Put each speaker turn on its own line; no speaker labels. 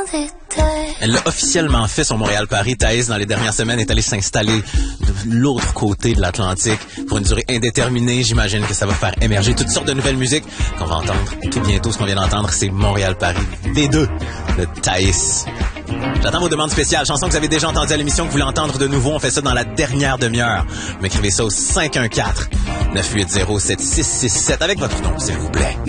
Elle l'a officiellement fait sur Montréal-Paris. Thaïs, dans les dernières semaines, est allée s'installer de l'autre côté de l'Atlantique pour une durée indéterminée. J'imagine que ça va faire émerger toutes sortes de nouvelles musiques qu'on va entendre tout bientôt. Ce qu'on vient d'entendre, c'est Montréal-Paris V2 de Thaïs. J'attends vos demandes spéciales. Chansons que vous avez déjà entendues à l'émission, que vous voulez entendre de nouveau. On fait ça dans la dernière demi-heure. Vous m'écrivez ça au 514-980-7667 avec votre nom, s'il vous plaît.